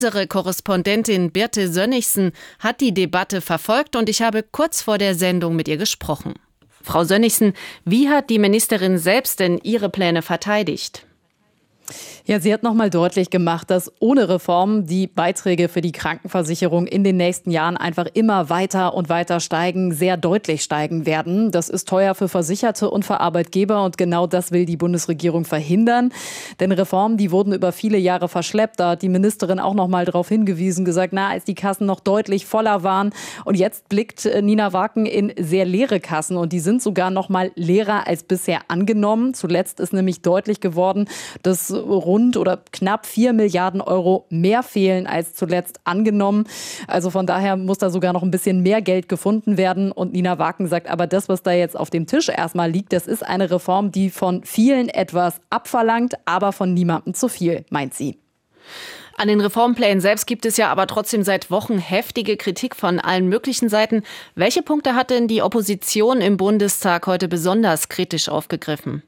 Unsere Korrespondentin Birte Sönnigsen hat die Debatte verfolgt und ich habe kurz vor der Sendung mit ihr gesprochen. Frau Sönnigsen, wie hat die Ministerin selbst denn ihre Pläne verteidigt? Ja, sie hat nochmal deutlich gemacht, dass ohne Reform die Beiträge für die Krankenversicherung in den nächsten Jahren einfach immer weiter und weiter steigen, sehr deutlich steigen werden. Das ist teuer für Versicherte und für Arbeitgeber und genau das will die Bundesregierung verhindern. Denn Reformen, die wurden über viele Jahre verschleppt. Da hat die Ministerin auch nochmal darauf hingewiesen, gesagt, als die Kassen noch deutlich voller waren. Und jetzt blickt Nina Waken in sehr leere Kassen und die sind sogar nochmal leerer als bisher angenommen. Zuletzt ist nämlich deutlich geworden, dass rund oder knapp 4 Milliarden Euro mehr fehlen als zuletzt angenommen. Also von daher muss da sogar noch ein bisschen mehr Geld gefunden werden. Und Nina Waken sagt, aber das, was da jetzt auf dem Tisch erstmal liegt, das ist eine Reform, die von vielen etwas abverlangt, aber von niemandem zu viel, meint sie. An den Reformplänen selbst gibt es ja aber trotzdem seit Wochen heftige Kritik von allen möglichen Seiten. Welche Punkte hat denn die Opposition im Bundestag heute besonders kritisch aufgegriffen?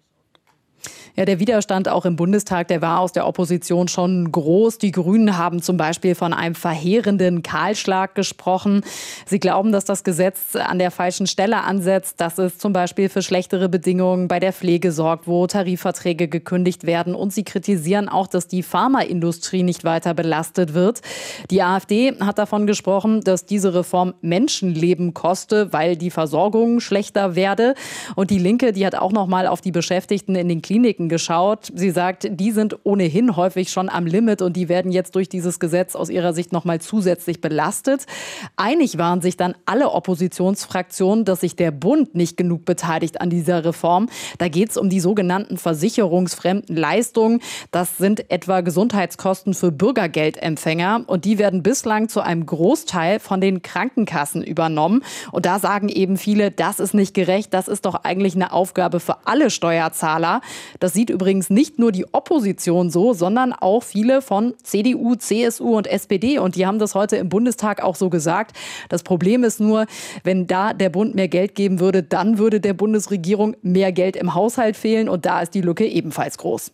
Ja, der Widerstand auch im Bundestag, der war aus der Opposition schon groß. Die Grünen haben zum Beispiel von einem verheerenden Kahlschlag gesprochen. Sie glauben, dass das Gesetz an der falschen Stelle ansetzt, dass es zum Beispiel für schlechtere Bedingungen bei der Pflege sorgt, wo Tarifverträge gekündigt werden. Und sie kritisieren auch, dass die Pharmaindustrie nicht weiter belastet wird. Die AfD hat davon gesprochen, dass diese Reform Menschenleben koste, weil die Versorgung schlechter werde. Und die Linke, die hat auch noch mal auf die Beschäftigten in den Kliniken geschaut. Sie sagt, die sind ohnehin häufig schon am Limit und die werden jetzt durch dieses Gesetz aus ihrer Sicht noch mal zusätzlich belastet. Einig waren sich dann alle Oppositionsfraktionen, dass sich der Bund nicht genug beteiligt an dieser Reform. Da geht es um die sogenannten versicherungsfremden Leistungen. Das sind etwa Gesundheitskosten für Bürgergeldempfänger und die werden bislang zu einem Großteil von den Krankenkassen übernommen. Und da sagen eben viele, das ist nicht gerecht, das ist doch eigentlich eine Aufgabe für alle Steuerzahler. Das sieht übrigens nicht nur die Opposition so, sondern auch viele von CDU, CSU und SPD. Und die haben das heute im Bundestag auch so gesagt. Das Problem ist nur, wenn da der Bund mehr Geld geben würde, dann würde der Bundesregierung mehr Geld im Haushalt fehlen. Und da ist die Lücke ebenfalls groß.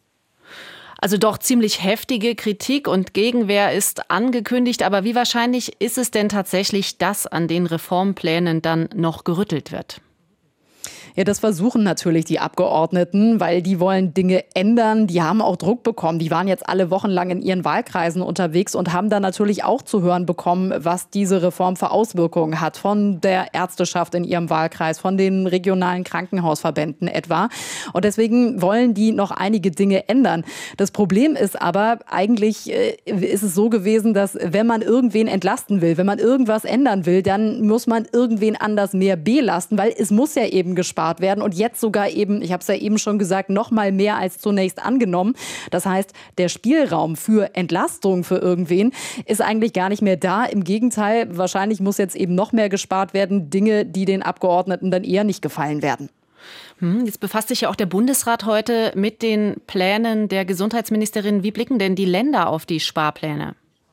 Also doch ziemlich heftige Kritik und Gegenwehr ist angekündigt. Aber wie wahrscheinlich ist es denn tatsächlich, dass an den Reformplänen dann noch gerüttelt wird? Ja, das versuchen natürlich die Abgeordneten, weil die wollen Dinge ändern. Die haben auch Druck bekommen. Die waren jetzt alle wochenlang in ihren Wahlkreisen unterwegs und haben dann natürlich auch zu hören bekommen, was diese Reform für Auswirkungen hat. Von der Ärzteschaft in ihrem Wahlkreis, von den regionalen Krankenhausverbänden etwa. Und deswegen wollen die noch einige Dinge ändern. Das Problem ist aber, eigentlich ist es so gewesen, dass wenn man irgendwen entlasten will, wenn man irgendwas ändern will, dann muss man irgendwen anders mehr belasten, weil es muss ja eben gespart werden und jetzt sogar eben, ich habe es ja eben schon gesagt, noch mal mehr als zunächst angenommen. Das heißt, der Spielraum für Entlastung für irgendwen ist eigentlich gar nicht mehr da. Im Gegenteil, wahrscheinlich muss jetzt eben noch mehr gespart werden, Dinge, die den Abgeordneten dann eher nicht gefallen werden. Jetzt befasst sich ja auch der Bundesrat heute mit den Plänen der Gesundheitsministerin. Wie blicken denn die Länder auf die Sparpläne?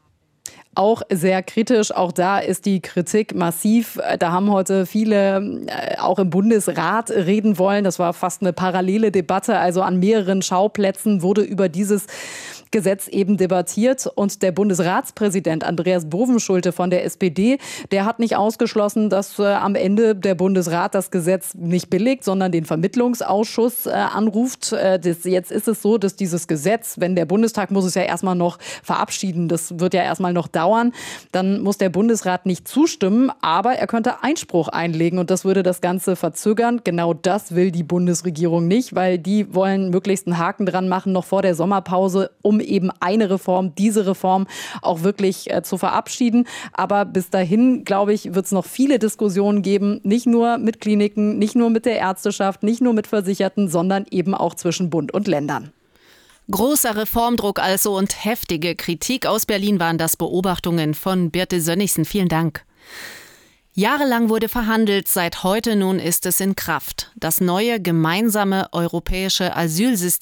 Auch sehr kritisch. Auch da ist die Kritik massiv. Da haben heute viele auch im Bundesrat reden wollen. Das war fast eine parallele Debatte. Also an mehreren Schauplätzen wurde über dieses Gesetz eben debattiert. Und der Bundesratspräsident Andreas Bovenschulte von der SPD, der hat nicht ausgeschlossen, dass am Ende der Bundesrat das Gesetz nicht billigt, sondern den Vermittlungsausschuss anruft. Jetzt ist es so, dass dieses Gesetz, wenn der Bundestag muss es ja erstmal noch verabschieden, das wird ja erstmal noch dauern, dann muss der Bundesrat nicht zustimmen, aber er könnte Einspruch einlegen und das würde das Ganze verzögern. Genau das will die Bundesregierung nicht, weil die wollen möglichst einen Haken dran machen, noch vor der Sommerpause, um eben eine Reform, diese Reform auch wirklich zu verabschieden. Aber bis dahin, glaube ich, wird es noch viele Diskussionen geben, nicht nur mit Kliniken, nicht nur mit der Ärzteschaft, nicht nur mit Versicherten, sondern eben auch zwischen Bund und Ländern. Großer Reformdruck also und heftige Kritik. Aus Berlin waren das Beobachtungen von Birte Sönnigsen. Vielen Dank. Jahrelang wurde verhandelt, seit heute nun ist es in Kraft. Das neue gemeinsame europäische Asylsystem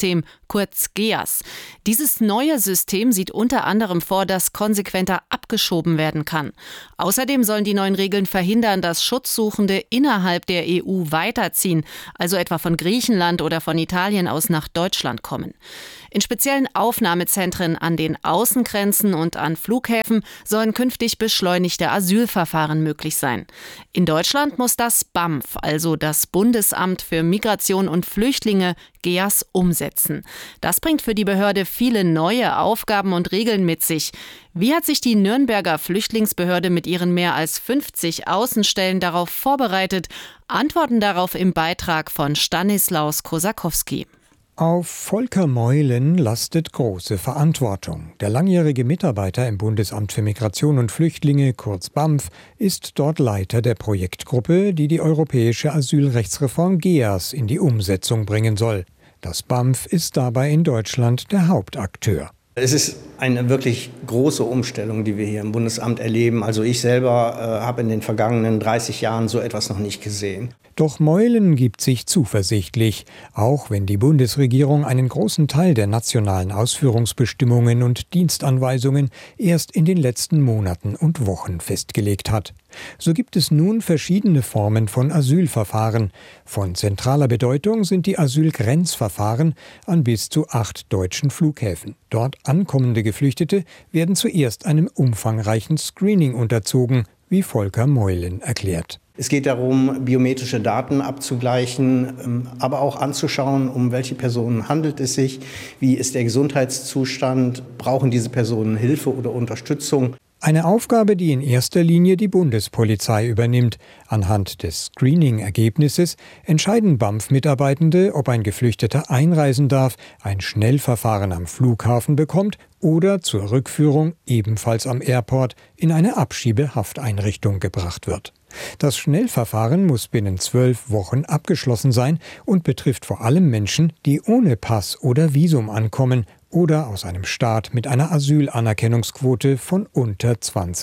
kurz GEAS. Dieses neue System sieht unter anderem vor, dass konsequenter abgeschoben werden kann. Außerdem sollen die neuen Regeln verhindern, dass Schutzsuchende innerhalb der EU weiterziehen, also etwa von Griechenland oder von Italien aus nach Deutschland kommen. In speziellen Aufnahmezentren an den Außengrenzen und an Flughäfen sollen künftig beschleunigte Asylverfahren möglich sein. In Deutschland muss das BAMF, also das Bundesamt für Migration und Flüchtlinge, GEAS, umsetzen. Das bringt für die Behörde viele neue Aufgaben und Regeln mit sich. Wie hat sich die Nürnberger Flüchtlingsbehörde mit ihren mehr als 50 Außenstellen darauf vorbereitet? Antworten darauf im Beitrag von Stanislaus Kosakowski. Auf Volker Meulen lastet große Verantwortung. Der langjährige Mitarbeiter im Bundesamt für Migration und Flüchtlinge, kurz BAMF, ist dort Leiter der Projektgruppe, die die europäische Asylrechtsreform GEAS in die Umsetzung bringen soll. Das BAMF ist dabei in Deutschland der Hauptakteur. Es ist eine wirklich große Umstellung, die wir hier im Bundesamt erleben. Also ich selber habe in den vergangenen 30 Jahren so etwas noch nicht gesehen. Doch Meulen gibt sich zuversichtlich, auch wenn die Bundesregierung einen großen Teil der nationalen Ausführungsbestimmungen und Dienstanweisungen erst in den letzten Monaten und Wochen festgelegt hat. So gibt es nun verschiedene Formen von Asylverfahren. Von zentraler Bedeutung sind die Asylgrenzverfahren an bis zu 8 deutschen Flughäfen. Dort ankommende Geflüchtete werden zuerst einem umfangreichen Screening unterzogen, wie Volker Meulen erklärt. Es geht darum, biometrische Daten abzugleichen, aber auch anzuschauen, um welche Personen handelt es sich, wie ist der Gesundheitszustand, brauchen diese Personen Hilfe oder Unterstützung. Eine Aufgabe, die in erster Linie die Bundespolizei übernimmt. Anhand des Screening-Ergebnisses entscheiden BAMF-Mitarbeitende, ob ein Geflüchteter einreisen darf, ein Schnellverfahren am Flughafen bekommt oder zur Rückführung, ebenfalls am Airport, in eine Abschiebehafteinrichtung gebracht wird. Das Schnellverfahren muss binnen 12 Wochen abgeschlossen sein und betrifft vor allem Menschen, die ohne Pass oder Visum ankommen oder aus einem Staat mit einer Asylanerkennungsquote von unter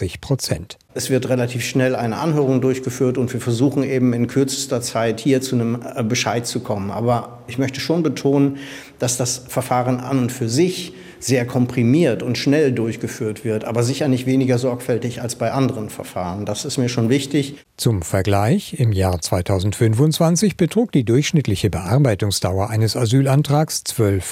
20%. Es wird relativ schnell eine Anhörung durchgeführt und wir versuchen eben in kürzester Zeit hier zu einem Bescheid zu kommen. Aber ich möchte schon betonen, dass das Verfahren an und für sich sehr komprimiert und schnell durchgeführt wird, aber sicher nicht weniger sorgfältig als bei anderen Verfahren. Das ist mir schon wichtig. Zum Vergleich, im Jahr 2025 betrug die durchschnittliche Bearbeitungsdauer eines Asylantrags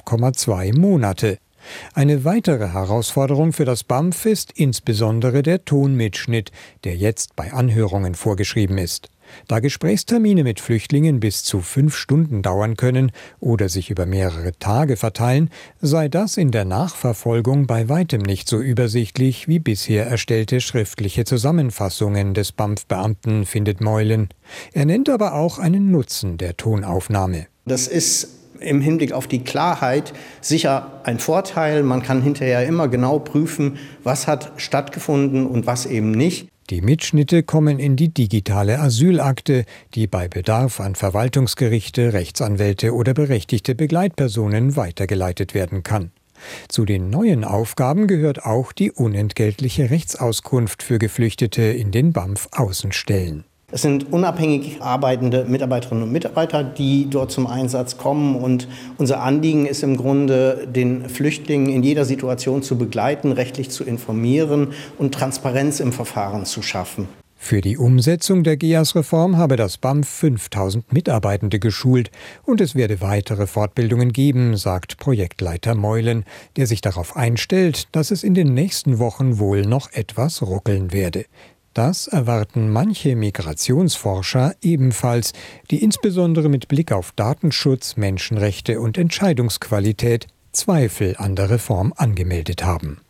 12,2 Monate. Eine weitere Herausforderung für das BAMF ist insbesondere der Tonmitschnitt, der jetzt bei Anhörungen vorgeschrieben ist. Da Gesprächstermine mit Flüchtlingen bis zu 5 Stunden dauern können oder sich über mehrere Tage verteilen, sei das in der Nachverfolgung bei weitem nicht so übersichtlich wie bisher erstellte schriftliche Zusammenfassungen des BAMF-Beamten, findet Meulen. Er nennt aber auch einen Nutzen der Tonaufnahme. Das ist im Hinblick auf die Klarheit sicher ein Vorteil. Man kann hinterher immer genau prüfen, was hat stattgefunden und was eben nicht. Die Mitschnitte kommen in die digitale Asylakte, die bei Bedarf an Verwaltungsgerichte, Rechtsanwälte oder berechtigte Begleitpersonen weitergeleitet werden kann. Zu den neuen Aufgaben gehört auch die unentgeltliche Rechtsauskunft für Geflüchtete in den BAMF-Außenstellen. Es sind unabhängig arbeitende Mitarbeiterinnen und Mitarbeiter, die dort zum Einsatz kommen. Und unser Anliegen ist im Grunde, den Flüchtlingen in jeder Situation zu begleiten, rechtlich zu informieren und Transparenz im Verfahren zu schaffen. Für die Umsetzung der GEAS-Reform habe das BAMF 5000 Mitarbeitende geschult und es werde weitere Fortbildungen geben, sagt Projektleiter Meulen, der sich darauf einstellt, dass es in den nächsten Wochen wohl noch etwas ruckeln werde. Das erwarten manche Migrationsforscher ebenfalls, die insbesondere mit Blick auf Datenschutz, Menschenrechte und Entscheidungsqualität Zweifel an der Reform angemeldet haben.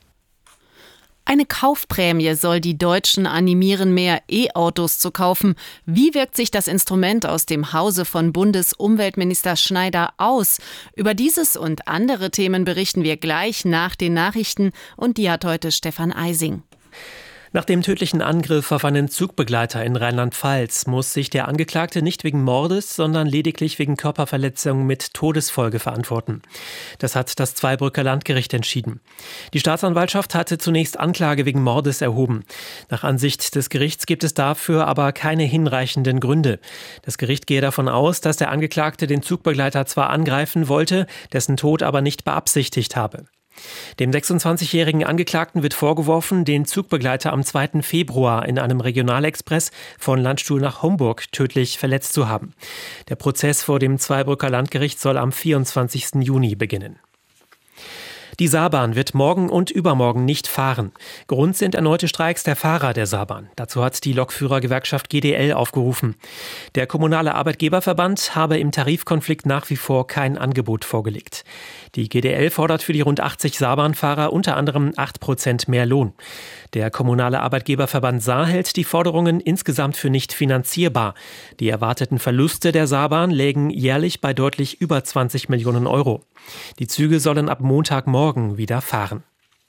Eine Kaufprämie soll die Deutschen animieren, mehr E-Autos zu kaufen. Wie wirkt sich das Instrument aus dem Hause von Bundesumweltminister Schneider aus? Über dieses und andere Themen berichten wir gleich nach den Nachrichten und die hat heute Stefan Eising. Nach dem tödlichen Angriff auf einen Zugbegleiter in Rheinland-Pfalz muss sich der Angeklagte nicht wegen Mordes, sondern lediglich wegen Körperverletzung mit Todesfolge verantworten. Das hat das Zweibrücker Landgericht entschieden. Die Staatsanwaltschaft hatte zunächst Anklage wegen Mordes erhoben. Nach Ansicht des Gerichts gibt es dafür aber keine hinreichenden Gründe. Das Gericht gehe davon aus, dass der Angeklagte den Zugbegleiter zwar angreifen wollte, dessen Tod aber nicht beabsichtigt habe. Dem 26-jährigen Angeklagten wird vorgeworfen, den Zugbegleiter am 2. Februar in einem Regionalexpress von Landstuhl nach Homburg tödlich verletzt zu haben. Der Prozess vor dem Zweibrücker Landgericht soll am 24. Juni beginnen. Die Saarbahn wird morgen und übermorgen nicht fahren. Grund sind erneute Streiks der Fahrer der Saarbahn. Dazu hat die Lokführergewerkschaft GdL aufgerufen. Der kommunale Arbeitgeberverband habe im Tarifkonflikt nach wie vor kein Angebot vorgelegt. Die GdL fordert für die rund 80 Saarbahnfahrer unter anderem 8% mehr Lohn. Der kommunale Arbeitgeberverband Saar hält die Forderungen insgesamt für nicht finanzierbar. Die erwarteten Verluste der Saarbahn lägen jährlich bei deutlich über 20 Millionen Euro. Die Züge sollen ab Montagmorgen wieder fahren.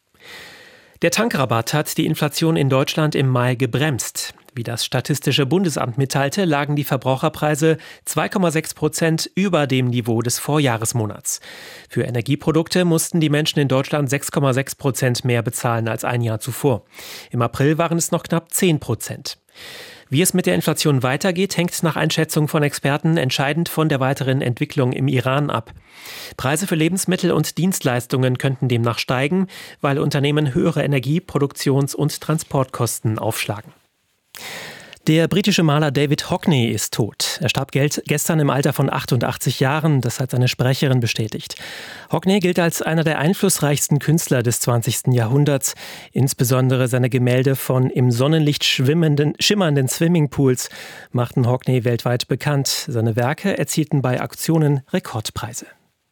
Der Tankrabatt hat die Inflation in Deutschland im Mai gebremst. Wie das Statistische Bundesamt mitteilte, lagen die Verbraucherpreise 2,6% über dem Niveau des Vorjahresmonats. Für Energieprodukte mussten die Menschen in Deutschland 6,6% mehr bezahlen als ein Jahr zuvor. Im April waren es noch knapp 10%. Wie es mit der Inflation weitergeht, hängt nach Einschätzung von Experten entscheidend von der weiteren Entwicklung im Iran ab. Preise für Lebensmittel und Dienstleistungen könnten demnach steigen, weil Unternehmen höhere Energie-, Produktions- und Transportkosten aufschlagen. Der britische Maler David Hockney ist tot. Er starb gestern im Alter von 88 Jahren, das hat seine Sprecherin bestätigt. Hockney gilt als einer der einflussreichsten Künstler des 20. Jahrhunderts. Insbesondere seine Gemälde von im Sonnenlicht schimmernden Swimmingpools machten Hockney weltweit bekannt. Seine Werke erzielten bei Auktionen Rekordpreise.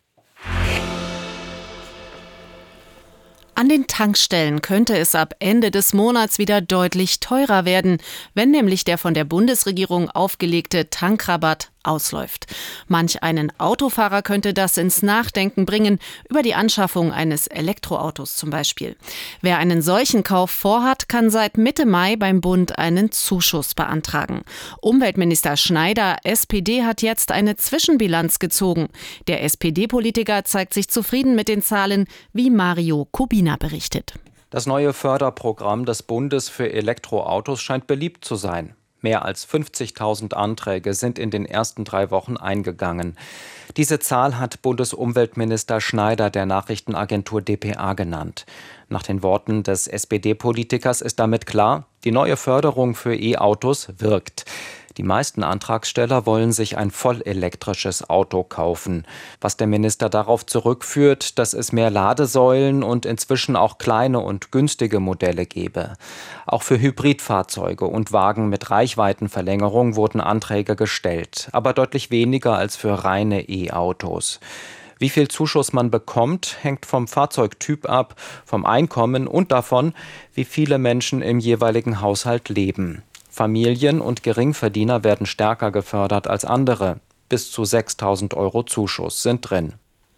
An den Tankstellen könnte es ab Ende des Monats wieder deutlich teurer werden, wenn nämlich der von der Bundesregierung aufgelegte Tankrabatt ausläuft. Manch einen Autofahrer könnte das ins Nachdenken bringen, über die Anschaffung eines Elektroautos zum Beispiel. Wer einen solchen Kauf vorhat, kann seit Mitte Mai beim Bund einen Zuschuss beantragen. Umweltminister Schneider, SPD, hat jetzt eine Zwischenbilanz gezogen. Der SPD-Politiker zeigt sich zufrieden mit den Zahlen, wie Mario Kubina berichtet. Das neue Förderprogramm des Bundes für Elektroautos scheint beliebt zu sein. Mehr als 50.000 Anträge sind in den ersten 3 Wochen eingegangen. Diese Zahl hat Bundesumweltminister Schneider der Nachrichtenagentur dpa genannt. Nach den Worten des SPD-Politikers ist damit klar, die neue Förderung für E-Autos wirkt. Die meisten Antragsteller wollen sich ein vollelektrisches Auto kaufen. Was der Minister darauf zurückführt, dass es mehr Ladesäulen und inzwischen auch kleine und günstige Modelle gebe. Auch für Hybridfahrzeuge und Wagen mit Reichweitenverlängerung wurden Anträge gestellt, aber deutlich weniger als für reine E-Autos. Wie viel Zuschuss man bekommt, hängt vom Fahrzeugtyp ab, vom Einkommen und davon, wie viele Menschen im jeweiligen Haushalt leben. Familien und Geringverdiener werden stärker gefördert als andere. Bis zu 6.000 € Zuschuss sind drin.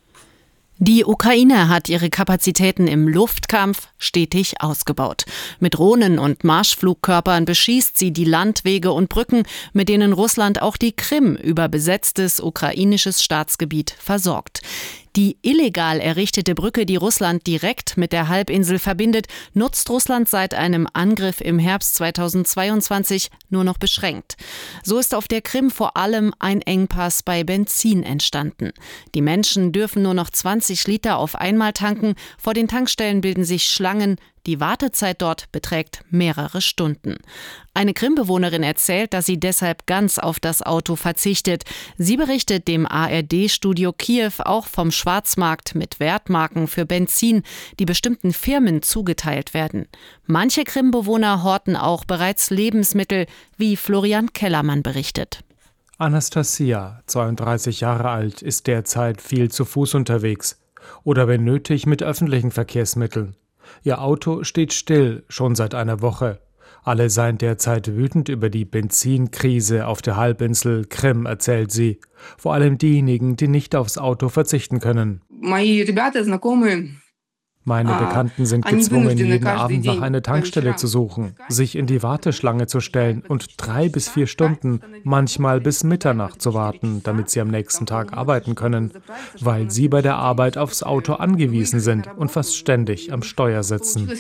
Die Ukraine hat ihre Kapazitäten im Luftkampf stetig ausgebaut. Mit Drohnen und Marschflugkörpern beschießt sie die Landwege und Brücken, mit denen Russland auch die Krim über besetztes ukrainisches Staatsgebiet versorgt. Die illegal errichtete Brücke, die Russland direkt mit der Halbinsel verbindet, nutzt Russland seit einem Angriff im Herbst 2022 nur noch beschränkt. So ist auf der Krim vor allem ein Engpass bei Benzin entstanden. Die Menschen dürfen nur noch 20 Liter auf einmal tanken. Vor den Tankstellen bilden sich Schlangen. Die Wartezeit dort beträgt mehrere Stunden. Eine Krim-Bewohnerin erzählt, dass sie deshalb ganz auf das Auto verzichtet. Sie berichtet dem ARD-Studio Kiew auch vom Schwarzmarkt mit Wertmarken für Benzin, die bestimmten Firmen zugeteilt werden. Manche Krim-Bewohner horten auch bereits Lebensmittel, wie Florian Kellermann berichtet. Anastasia, 32 Jahre alt, ist derzeit viel zu Fuß unterwegs oder wenn nötig mit öffentlichen Verkehrsmitteln. Ihr Auto steht still, schon seit einer Woche. Alle seien derzeit wütend über die Benzinkrise auf der Halbinsel Krim, erzählt sie. Vor allem diejenigen, die nicht aufs Auto verzichten können. Meine Bekannten sind gezwungen, jeden Abend nach einer Tankstelle zu suchen, sich in die Warteschlange zu stellen und 3 bis 4 Stunden, manchmal bis Mitternacht zu warten, damit sie am nächsten Tag arbeiten können, weil sie bei der Arbeit aufs Auto angewiesen sind und fast ständig am Steuer sitzen.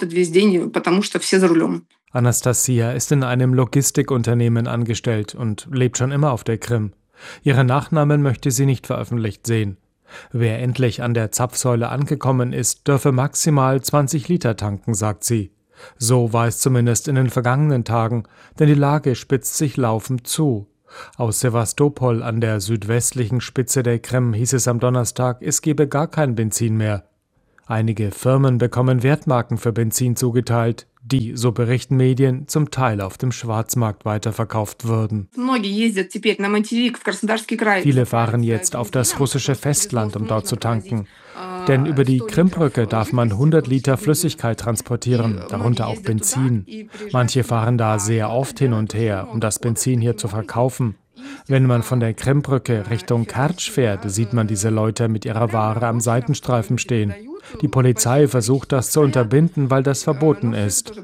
Anastasia ist in einem Logistikunternehmen angestellt und lebt schon immer auf der Krim. Ihren Nachnamen möchte sie nicht veröffentlicht sehen. Wer endlich an der Zapfsäule angekommen ist, dürfe maximal 20 Liter tanken, sagt sie. So war es zumindest in den vergangenen Tagen, denn die Lage spitzt sich laufend zu. Aus Sewastopol an der südwestlichen Spitze der Krim hieß es am Donnerstag, es gebe gar kein Benzin mehr. Einige Firmen bekommen Wertmarken für Benzin zugeteilt, die, so berichten Medien, zum Teil auf dem Schwarzmarkt weiterverkauft würden. Viele fahren jetzt auf das russische Festland, um dort zu tanken. Denn über die Krimbrücke darf man 100 Liter Flüssigkeit transportieren, darunter auch Benzin. Manche fahren da sehr oft hin und her, um das Benzin hier zu verkaufen. Wenn man von der Krimbrücke Richtung Kertsch fährt, sieht man diese Leute mit ihrer Ware am Seitenstreifen stehen. Die Polizei versucht das zu unterbinden, weil das verboten ist.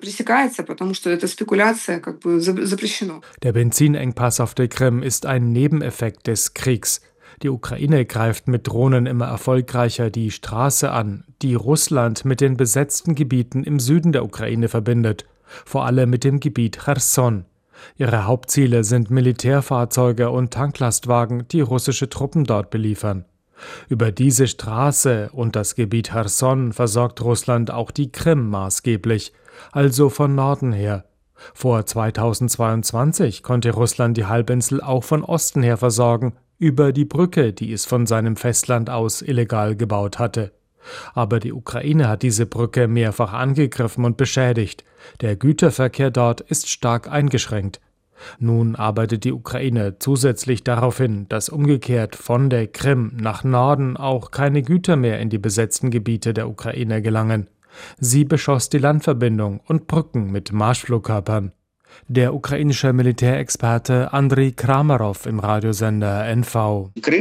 Der Benzinengpass auf der Krim ist ein Nebeneffekt des Kriegs. Die Ukraine greift mit Drohnen immer erfolgreicher die Straße an, die Russland mit den besetzten Gebieten im Süden der Ukraine verbindet, vor allem mit dem Gebiet Cherson. Ihre Hauptziele sind Militärfahrzeuge und Tanklastwagen, die russische Truppen dort beliefern. Über diese Straße und das Gebiet Cherson versorgt Russland auch die Krim maßgeblich, also von Norden her. Vor 2022 konnte Russland die Halbinsel auch von Osten her versorgen, über die Brücke, die es von seinem Festland aus illegal gebaut hatte. Aber die Ukraine hat diese Brücke mehrfach angegriffen und beschädigt. Der Güterverkehr dort ist stark eingeschränkt. Nun arbeitet die Ukraine zusätzlich darauf hin, dass umgekehrt von der Krim nach Norden auch keine Güter mehr in die besetzten Gebiete der Ukraine gelangen. Sie beschoss die Landverbindung und Brücken mit Marschflugkörpern. Der ukrainische Militärexperte Andriy Kramarov im Radiosender NV. Die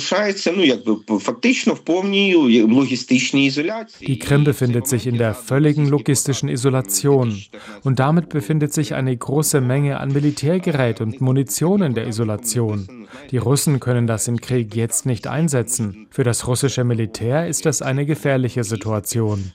Krim befindet sich in der völligen logistischen Isolation. Und damit befindet sich eine große Menge an Militärgerät und Munition in der Isolation. Die Russen können das im Krieg jetzt nicht einsetzen. Für das russische Militär ist das eine gefährliche Situation.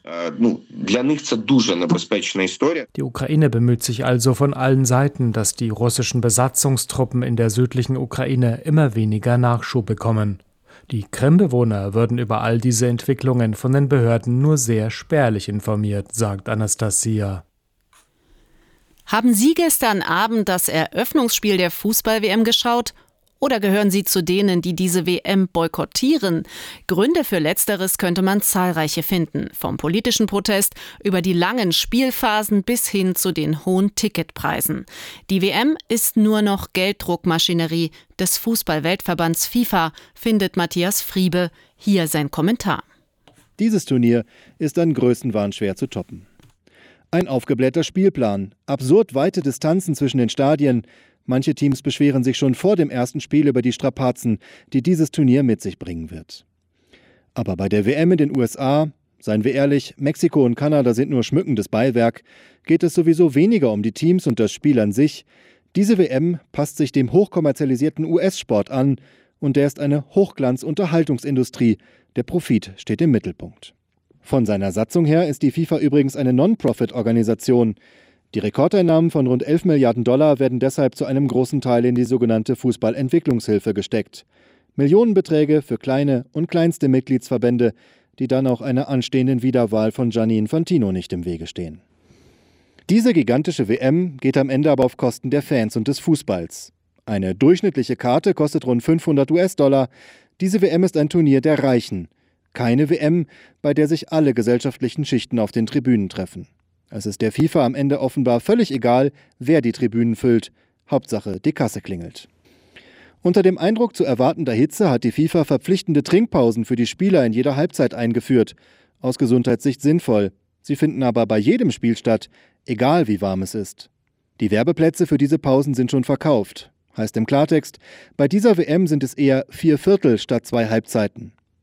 Die Ukraine bemüht sich also von allen Seiten, dass die russischen Besatzungstruppen in der südlichen Ukraine immer weniger Nachschub bekommen. Die Krim-Bewohner würden über all diese Entwicklungen von den Behörden nur sehr spärlich informiert, sagt Anastasia. Haben Sie gestern Abend das Eröffnungsspiel der Fußball-WM geschaut? Oder gehören Sie zu denen, die diese WM boykottieren? Gründe für Letzteres könnte man zahlreiche finden. Vom politischen Protest über die langen Spielphasen bis hin zu den hohen Ticketpreisen. Die WM ist nur noch Gelddruckmaschinerie des Fußball-Weltverbands FIFA, findet Matthias Friebe. Hier sein Kommentar. Dieses Turnier ist an Größenwahn schwer zu toppen. Ein aufgeblähter Spielplan, absurd weite Distanzen zwischen den Stadien. Manche Teams beschweren sich schon vor dem ersten Spiel über die Strapazen, die dieses Turnier mit sich bringen wird. Aber bei der WM in den USA, seien wir ehrlich, Mexiko und Kanada sind nur schmückendes Beiwerk, geht es sowieso weniger um die Teams und das Spiel an sich. Diese WM passt sich dem hochkommerzialisierten US-Sport an und der ist eine Hochglanz-Unterhaltungsindustrie. Der Profit steht im Mittelpunkt. Von seiner Satzung her ist die FIFA übrigens eine Non-Profit-Organisation. Die Rekordeinnahmen von rund 11 Milliarden Dollar werden deshalb zu einem großen Teil in die sogenannte Fußballentwicklungshilfe gesteckt. Millionenbeträge für kleine und kleinste Mitgliedsverbände, die dann auch einer anstehenden Wiederwahl von Gianni Infantino nicht im Wege stehen. Diese gigantische WM geht am Ende aber auf Kosten der Fans und des Fußballs. Eine durchschnittliche Karte kostet rund 500 US-Dollar. Diese WM ist ein Turnier der Reichen. Keine WM, bei der sich alle gesellschaftlichen Schichten auf den Tribünen treffen. Es ist der FIFA am Ende offenbar völlig egal, wer die Tribünen füllt. Hauptsache, die Kasse klingelt. Unter dem Eindruck zu erwartender Hitze hat die FIFA verpflichtende Trinkpausen für die Spieler in jeder Halbzeit eingeführt. Aus Gesundheitssicht sinnvoll. Sie finden aber bei jedem Spiel statt, egal wie warm es ist. Die Werbeplätze für diese Pausen sind schon verkauft. Heißt im Klartext, bei dieser WM sind es eher 4/4 statt 2 Halbzeiten.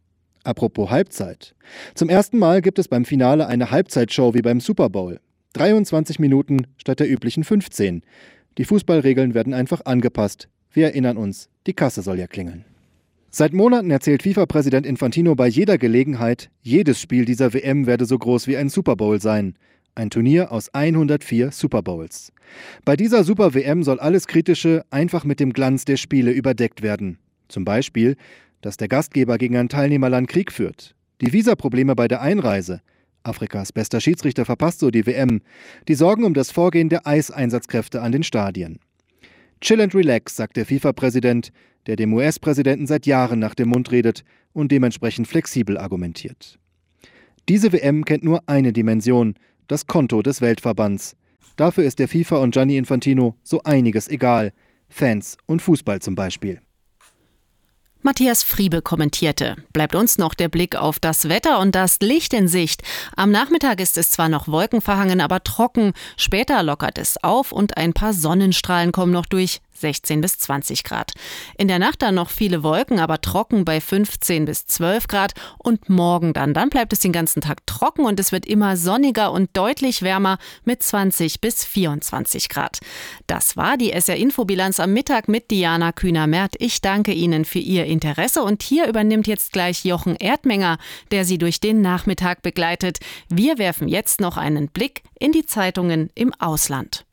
Apropos Halbzeit. Zum ersten Mal gibt es beim Finale eine Halbzeitshow wie beim Super Bowl. 23 Minuten statt der üblichen 15. Die Fußballregeln werden einfach angepasst. Wir erinnern uns, die Kasse soll ja klingeln. Seit Monaten erzählt FIFA-Präsident Infantino bei jeder Gelegenheit, jedes Spiel dieser WM werde so groß wie ein Super Bowl sein. Ein Turnier aus 104 Super Bowls. Bei dieser Super-WM soll alles Kritische einfach mit dem Glanz der Spiele überdeckt werden. Zum Beispiel, dass der Gastgeber gegen ein Teilnehmerland Krieg führt. Die Visaprobleme bei der Einreise. Afrikas bester Schiedsrichter verpasst so die WM. Die Sorgen um das Vorgehen der ICE-Einsatzkräfte an den Stadien. Chill and relax, sagt der FIFA-Präsident, der dem US-Präsidenten seit Jahren nach dem Mund redet und dementsprechend flexibel argumentiert. Diese WM kennt nur eine Dimension, das Konto des Weltverbands. Dafür ist der FIFA und Gianni Infantino so einiges egal. Fans und Fußball zum Beispiel. Matthias Friebe kommentierte. Bleibt uns noch der Blick auf das Wetter und das Licht in Sicht. Am Nachmittag ist es zwar noch wolkenverhangen, aber trocken. Später lockert es auf und ein paar Sonnenstrahlen kommen noch durch. 16 bis 20 Grad. In der Nacht dann noch viele Wolken, aber trocken bei 15 bis 12 Grad. Und morgen dann bleibt es den ganzen Tag trocken und es wird immer sonniger und deutlich wärmer mit 20 bis 24 Grad. Das war die SR-Info-Bilanz am Mittag mit Diana Kühner-Merth. Ich danke Ihnen für Ihr Interesse und hier übernimmt jetzt gleich Jochen Erdmenger, der Sie durch den Nachmittag begleitet. Wir werfen jetzt noch einen Blick in die Zeitungen im Ausland.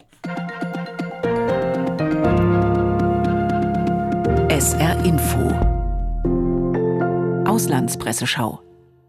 SR Info Auslandspresseschau.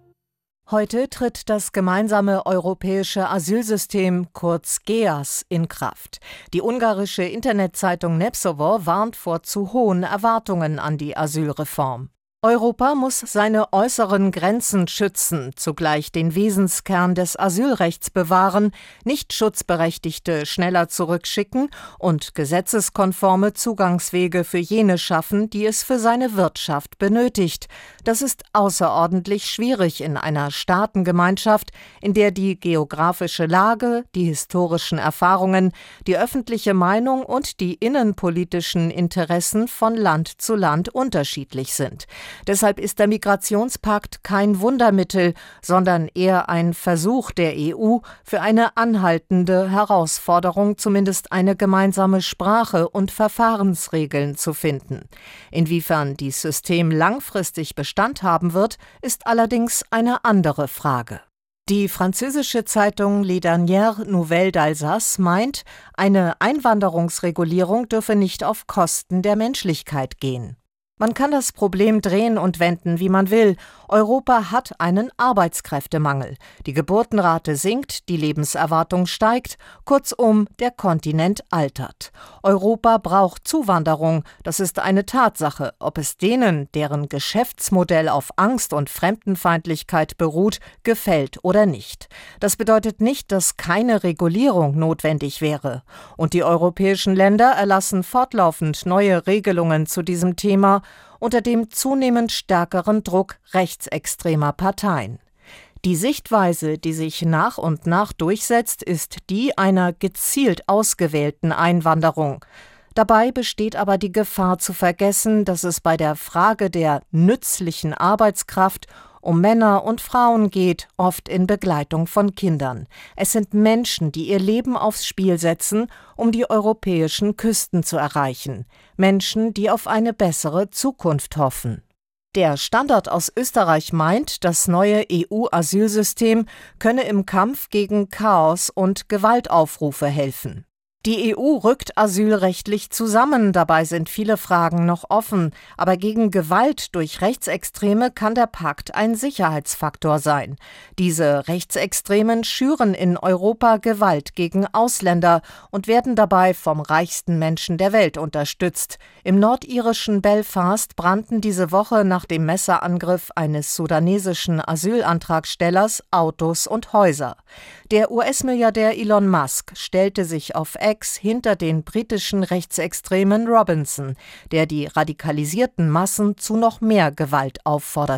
Heute tritt das gemeinsame europäische Asylsystem, kurz GEAS, in Kraft. Die ungarische Internetzeitung Népszava warnt vor zu hohen Erwartungen an die Asylreform. Europa muss seine äußeren Grenzen schützen, zugleich den Wesenskern des Asylrechts bewahren, nicht Schutzberechtigte schneller zurückschicken und gesetzeskonforme Zugangswege für jene schaffen, die es für seine Wirtschaft benötigt. Das ist außerordentlich schwierig in einer Staatengemeinschaft, in der die geografische Lage, die historischen Erfahrungen, die öffentliche Meinung und die innenpolitischen Interessen von Land zu Land unterschiedlich sind. Deshalb ist der Migrationspakt kein Wundermittel, sondern eher ein Versuch der EU, für eine anhaltende Herausforderung zumindest eine gemeinsame Sprache und Verfahrensregeln zu finden. Inwiefern dieses System langfristig Bestand haben wird, ist allerdings eine andere Frage. Die französische Zeitung Les Dernières Nouvelles d'Alsace meint, eine Einwanderungsregulierung dürfe nicht auf Kosten der Menschlichkeit gehen. Man kann das Problem drehen und wenden, wie man will. Europa hat einen Arbeitskräftemangel. Die Geburtenrate sinkt, die Lebenserwartung steigt. Kurzum, der Kontinent altert. Europa braucht Zuwanderung. Das ist eine Tatsache. Ob es denen, deren Geschäftsmodell auf Angst und Fremdenfeindlichkeit beruht, gefällt oder nicht. Das bedeutet nicht, dass keine Regulierung notwendig wäre. Und die europäischen Länder erlassen fortlaufend neue Regelungen zu diesem Thema, unter dem zunehmend stärkeren Druck rechtsextremer Parteien. Die Sichtweise, die sich nach und nach durchsetzt, ist die einer gezielt ausgewählten Einwanderung. Dabei besteht aber die Gefahr zu vergessen, dass es bei der Frage der nützlichen Arbeitskraft um Männer und Frauen geht, oft in Begleitung von Kindern. Es sind Menschen, die ihr Leben aufs Spiel setzen, um die europäischen Küsten zu erreichen. Menschen, die auf eine bessere Zukunft hoffen. Der Standard aus Österreich meint, das neue EU-Asylsystem könne im Kampf gegen Chaos und Gewaltaufrufe helfen. Die EU rückt asylrechtlich zusammen, dabei sind viele Fragen noch offen. Aber gegen Gewalt durch Rechtsextreme kann der Pakt ein Sicherheitsfaktor sein. Diese Rechtsextremen schüren in Europa Gewalt gegen Ausländer und werden dabei vom reichsten Menschen der Welt unterstützt. Im nordirischen Belfast brannten diese Woche nach dem Messerangriff eines sudanesischen Asylantragstellers Autos und Häuser. Der US-Milliardär Elon Musk stellte sich auf X hinter den britischen Rechtsextremen Robinson, der die radikalisierten Massen zu noch mehr Gewalt aufforderte.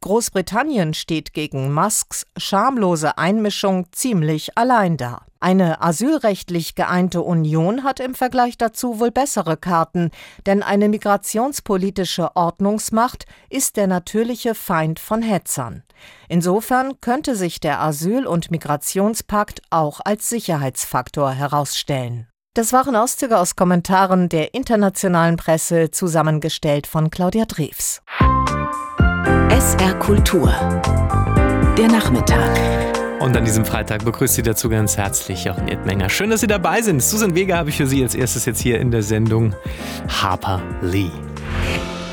Großbritannien steht gegen Musks schamlose Einmischung ziemlich allein da. Eine asylrechtlich geeinte Union hat im Vergleich dazu wohl bessere Karten, denn eine migrationspolitische Ordnungsmacht ist der natürliche Feind von Hetzern. Insofern könnte sich der Asyl- und Migrationspakt auch als Sicherheitsfaktor herausstellen. Das waren Auszüge aus Kommentaren der internationalen Presse, zusammengestellt von Claudia Drews. SR Kultur. Der Nachmittag. Und an diesem Freitag begrüßt Sie dazu ganz herzlich Jochen Edmenger. Schön, dass Sie dabei sind. Susan Vega habe ich für Sie als erstes jetzt hier in der Sendung. Harper Lee.